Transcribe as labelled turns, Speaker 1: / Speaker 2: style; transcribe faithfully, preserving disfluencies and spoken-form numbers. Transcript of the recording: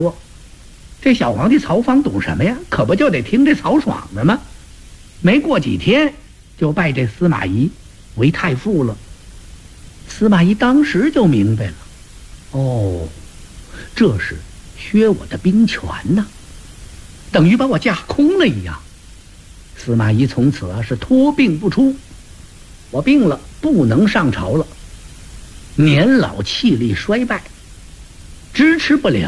Speaker 1: 这小皇帝曹芳懂什么呀？可不就得听这曹爽的吗？没过几天就拜这司马懿为太傅了。司马懿当时就明白了，哦，这是削我的兵权呐，等于把我架空了一样。司马懿从此啊是托病不出，我病了不能上朝了，年老气力衰败，支持不了